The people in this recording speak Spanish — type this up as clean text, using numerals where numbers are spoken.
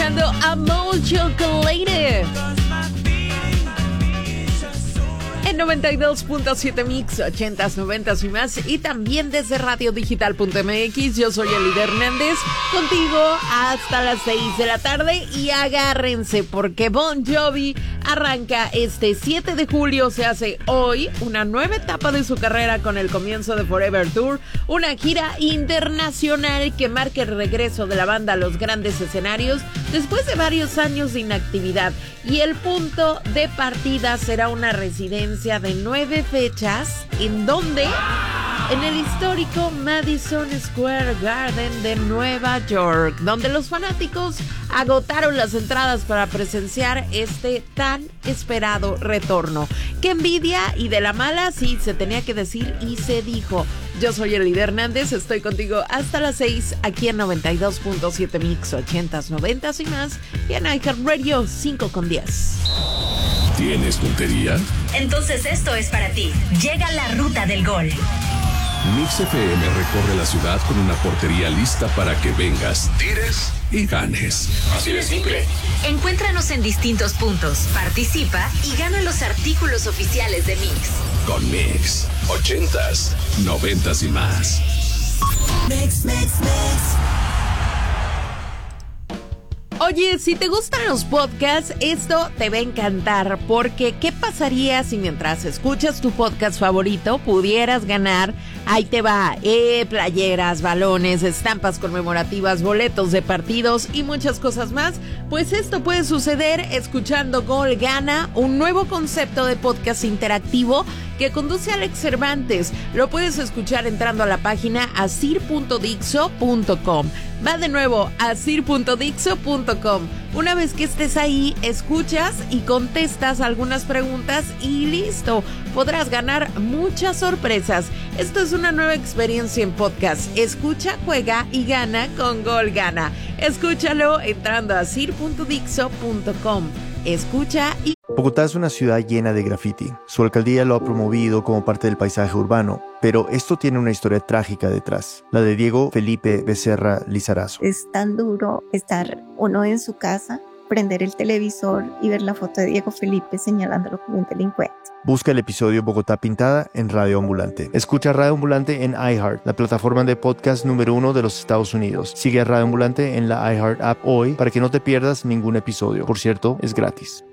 escuchando a Mole Chocolate en 92.7 Mix, 80s, 90s y más, y también desde radiodigital.mx. Yo soy Eli Hernández, contigo hasta las 6 de la tarde, y agárrense porque Bon Jovi arranca este 7 de julio, se hace hoy, una nueva etapa de su carrera con el comienzo de Forever Tour, una gira internacional que marca el regreso de la banda a los grandes escenarios después de varios años de inactividad, y el punto de partida será una residencia de 9 fechas, ¿en dónde? En el histórico Madison Square Garden de Nueva York, donde los fanáticos agotaron las entradas para presenciar este tan esperado retorno. ¡Qué envidia! Y de la mala, sí, se tenía que decir y se dijo. Yo soy Eli Hernández, estoy contigo hasta las 6, aquí en 92.7 Mix, 80s, 90s y más, y en iHeartRadio 5 con 10. ¿Tienes puntería? Entonces esto es para ti. Llega la ruta del gol. Mix FM recorre la ciudad con una portería lista para que vengas, tires y ganes. Así de simple. Encuéntranos en distintos puntos, participa y gana los artículos oficiales de Mix. Con Mix, 80s, 90s y más. Mix. Oye, si te gustan los podcasts, esto te va a encantar, porque ¿qué pasaría si mientras escuchas tu podcast favorito pudieras ganar? Ahí te va, playeras, balones, estampas conmemorativas, boletos de partidos y muchas cosas más. Pues esto puede suceder escuchando Gol Gana, un nuevo concepto de podcast interactivo que conduce a Alex Cervantes. Lo puedes escuchar entrando a la página asir.dixo.com. Va de nuevo, asir.dixo.com. Una vez que estés ahí, escuchas y contestas algunas preguntas y listo. Podrás ganar muchas sorpresas. Esto es una nueva experiencia en podcast. Escucha, juega y gana con Gol Gana. Escúchalo entrando a asir.dixo.com. Escucha y... Bogotá es una ciudad llena de graffiti. Su alcaldía lo ha promovido como parte del paisaje urbano, pero esto tiene una historia trágica detrás, la de Diego Felipe Becerra Lizarazo. Es tan duro estar uno en su casa, prender el televisor y ver la foto de Diego Felipe señalándolo como un delincuente. Busca el episodio Bogotá Pintada en Radio Ambulante. Escucha Radio Ambulante en iHeart, la plataforma de podcast número 1 de los Estados Unidos. Sigue a Radio Ambulante en la iHeart app hoy para que no te pierdas ningún episodio. Por cierto, es gratis.